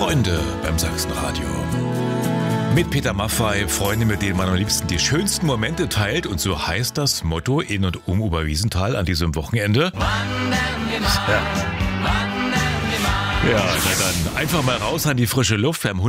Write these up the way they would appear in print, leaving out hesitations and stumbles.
Freunde beim Sachsenradio. Mit Peter Maffay, Freunde, mit denen man am liebsten die schönsten Momente teilt. Und so heißt das Motto in und um Oberwiesenthal an diesem Wochenende. Wandern wir mal, wandern wir mal. Ja, na dann einfach mal raus an die frische Luft. Wir haben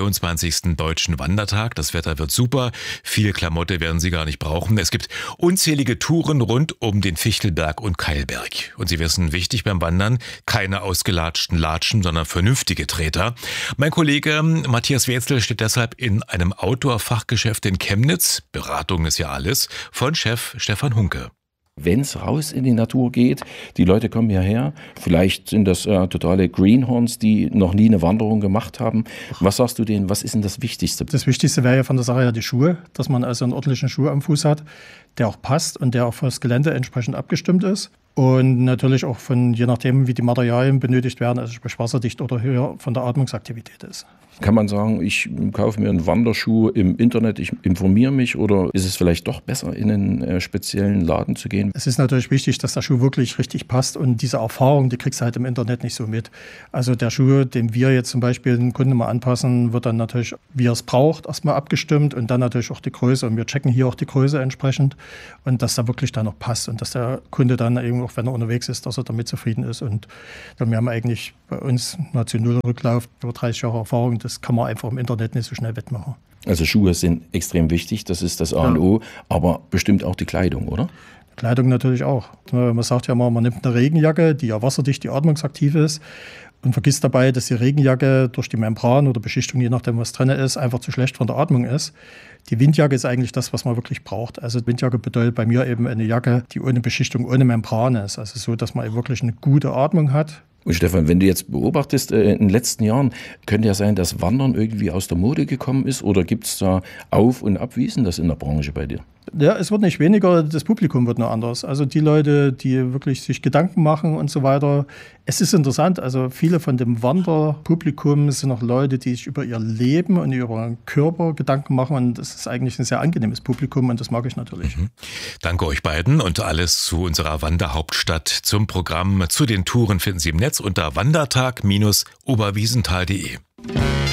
123. Deutschen Wandertag. Das Wetter wird super. Viel Klamotte werden Sie gar nicht brauchen. Es gibt unzählige Touren rund um den Fichtelberg und Keilberg. Und Sie wissen, wichtig beim Wandern, keine ausgelatschten Latschen, sondern vernünftige Treter. Mein Kollege Matthias Wetzel steht deshalb in einem Outdoor-Fachgeschäft in Chemnitz. Beratung ist ja alles. Von Chef Stefan Hunke. Wenn es raus in die Natur geht, die Leute kommen hierher, vielleicht sind das totale Greenhorns, die noch nie eine Wanderung gemacht haben. Was sagst du denen, was ist denn das Wichtigste? Das Wichtigste wäre ja von der Sache her die Schuhe, dass man also einen ordentlichen Schuh am Fuß hat, der auch passt und der auch für das Gelände entsprechend abgestimmt ist. Und natürlich auch je nachdem, wie die Materialien benötigt werden, also sprich wasserdicht oder höher von der Atmungsaktivität ist. Kann man sagen, ich kaufe mir einen Wanderschuh im Internet, ich informiere mich, oder ist es vielleicht doch besser, in einen speziellen Laden zu gehen? Es ist natürlich wichtig, dass der Schuh wirklich richtig passt, und diese Erfahrung, die kriegst du halt im Internet nicht so mit. Also der Schuh, den wir jetzt zum Beispiel den Kunden mal anpassen, wird dann natürlich, wie er es braucht, erstmal abgestimmt und dann natürlich auch die Größe. Und wir checken hier auch die Größe entsprechend und dass da wirklich dann noch passt und dass der Kunde dann eben, auch wenn er unterwegs ist, dass er damit zufrieden ist. Und wir haben eigentlich bei uns nahezu null Rücklauf, über 30 Jahre Erfahrung. Das kann man einfach im Internet nicht so schnell wettmachen. Also Schuhe sind extrem wichtig, das ist das A und O, aber bestimmt auch die Kleidung, oder? Kleidung natürlich auch. Man sagt ja immer, man nimmt eine Regenjacke, die ja wasserdicht, die atmungsaktiv ist, und vergisst dabei, dass die Regenjacke durch die Membran oder Beschichtung, je nachdem was drin ist, einfach zu schlecht von der Atmung ist. Die Windjacke ist eigentlich das, was man wirklich braucht. Also Windjacke bedeutet bei mir eben eine Jacke, die ohne Beschichtung, ohne Membran ist. Also so, dass man wirklich eine gute Atmung hat. Und Stefan, wenn du jetzt beobachtest, in den letzten Jahren, könnte ja sein, dass Wandern irgendwie aus der Mode gekommen ist, oder gibt es da Auf- und Ab? Wie ist denn das in der Branche bei dir? Ja, es wird nicht weniger, das Publikum wird nur anders. Also die Leute, die wirklich sich Gedanken machen und so weiter. Es ist interessant, also viele von dem Wanderpublikum sind auch Leute, die sich über ihr Leben und über ihren Körper Gedanken machen, und das ist eigentlich ein sehr angenehmes Publikum und das mag ich natürlich. Danke euch beiden, und alles zu unserer Wanderhauptstadt, zum Programm, zu den Touren finden Sie im Netz unter wandertag-oberwiesenthal.de.